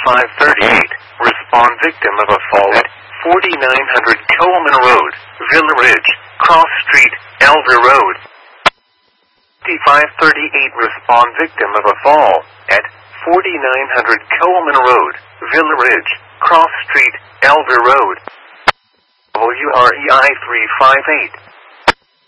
5538. Respond victim of a fall at 4900 Coleman Road, Villa Ridge, Cross Street, Elder Road. 5538. Respond victim of a fall at 4900 Coleman Road, Villa Ridge, Cross Street, Elder Road. WREI 358.